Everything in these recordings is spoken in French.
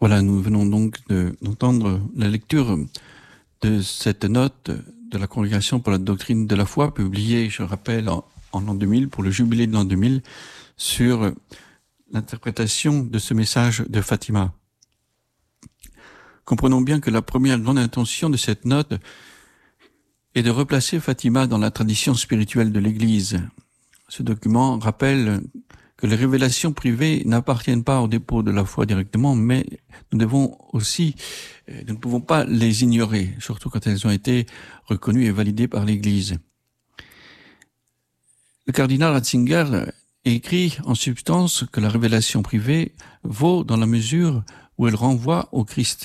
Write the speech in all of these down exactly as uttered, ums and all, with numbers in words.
Voilà, nous venons donc de, d'entendre la lecture de cette note de la Congrégation pour la doctrine de la foi, publiée, je rappelle, en, en l'an deux mille, pour le jubilé de l'an deux mille, sur l'interprétation de ce message de Fatima. Comprenons bien que la première grande intention de cette note est de replacer Fatima dans la tradition spirituelle de l'Église. Ce document rappelle que les révélations privées n'appartiennent pas au dépôt de la foi directement, mais nous devons aussi, nous ne pouvons pas les ignorer, surtout quand elles ont été reconnues et validées par l'Église. Le cardinal Ratzinger écrit en substance que la révélation privée vaut dans la mesure où elle renvoie au Christ.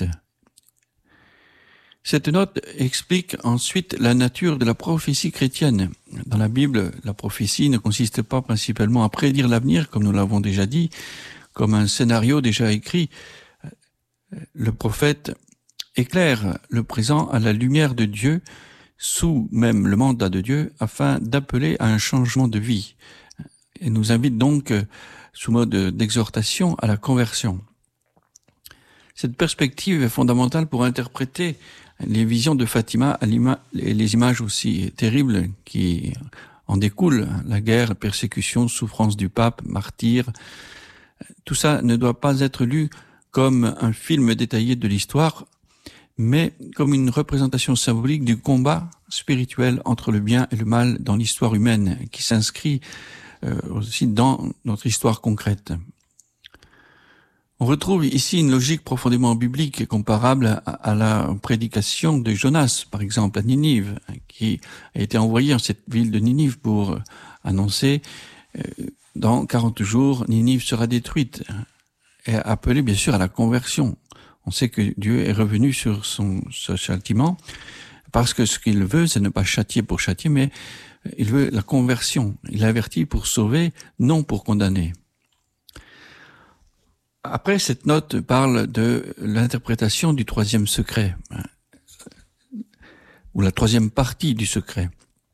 Cette note explique ensuite la nature de la prophétie chrétienne. Dans la Bible, la prophétie ne consiste pas principalement à prédire l'avenir, comme nous l'avons déjà dit, comme un scénario déjà écrit. Le prophète éclaire le présent à la lumière de Dieu, sous même le mandat de Dieu, afin d'appeler à un changement de vie, et nous invite donc, sous mode d'exhortation, à la conversion. Cette perspective est fondamentale pour interpréter les visions de Fatima et les images aussi terribles qui en découlent, la guerre, la persécution, souffrance du pape, martyr. Tout ça ne doit pas être lu comme un film détaillé de l'histoire, mais comme une représentation symbolique du combat spirituel entre le bien et le mal dans l'histoire humaine, qui s'inscrit euh, aussi dans notre histoire concrète. On retrouve ici une logique profondément biblique comparable à, à la prédication de Jonas, par exemple, à Ninive, qui a été envoyé en cette ville de Ninive pour annoncer euh, dans quarante jours, Ninive sera détruite, et appeler bien sûr à la conversion. On sait que Dieu est revenu sur son ce châtiment, parce que ce qu'il veut, c'est ne pas châtier pour châtier, mais il veut la conversion. Il avertit pour sauver, non pour condamner. Après, cette note parle de l'interprétation du troisième secret, ou la troisième partie du secret.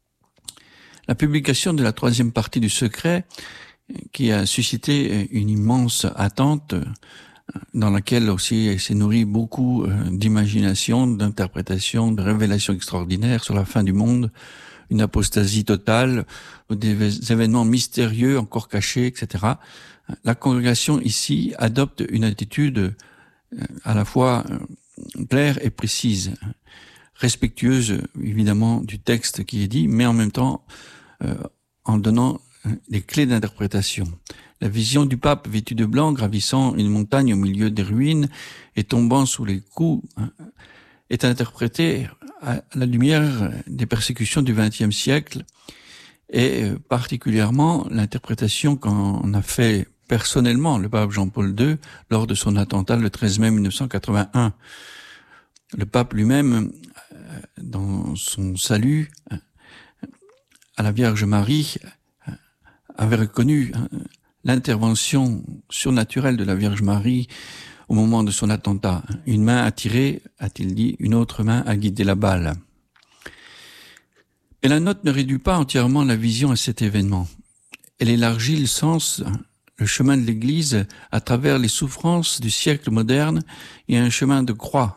La publication de la troisième partie du secret, qui a suscité une immense attente, dans laquelle aussi s'est nourri beaucoup d'imagination, d'interprétation, de révélations extraordinaires sur la fin du monde, une apostasie totale, des événements mystérieux encore cachés, et cetera. La congrégation ici adopte une attitude à la fois claire et précise, respectueuse évidemment du texte qui est dit, mais en même temps euh, en donnant les clés d'interprétation. La vision du pape vêtu de blanc, gravissant une montagne au milieu des ruines et tombant sous les coups, est interprétée à la lumière des persécutions du vingtième siècle, et particulièrement l'interprétation qu'en a fait personnellement le pape Jean-Paul deux lors de son attentat le treize mai mille neuf cent quatre-vingt-un. Le pape lui-même, dans son salut à la Vierge Marie, avait reconnu l'intervention surnaturelle de la Vierge Marie au moment de son attentat. Une main a tiré, a-t-il dit, une autre main a guidé la balle. Et la note ne réduit pas entièrement la vision à cet événement. Elle élargit le sens, le chemin de l'Église à travers les souffrances du siècle moderne et un chemin de croix.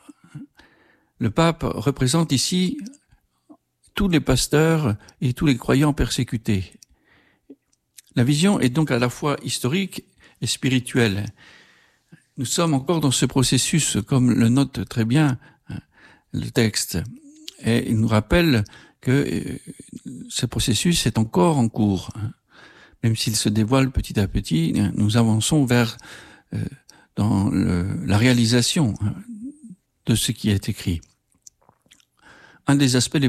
Le pape représente ici tous les pasteurs et tous les croyants persécutés. La vision est donc à la fois historique et spirituelle. Nous sommes encore dans ce processus, comme le note très bien le texte. Et il nous rappelle que ce processus est encore en cours. Même s'il se dévoile petit à petit, nous avançons vers euh, dans le, la réalisation de ce qui est écrit. Un des aspects les